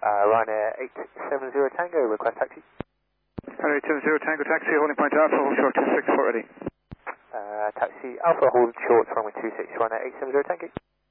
Ryanair 870 Tango, request taxi. Ryanair 870 Tango taxi, holding point Alpha, hold short 26, 4 ready. Taxi Alpha, hold short, runway 26, Ryanair 870 Tango.